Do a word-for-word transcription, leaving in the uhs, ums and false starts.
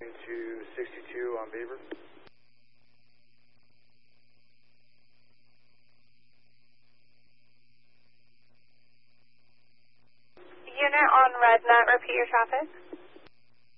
to sixty-two on Beaver. Unit on RedNet, repeat your traffic.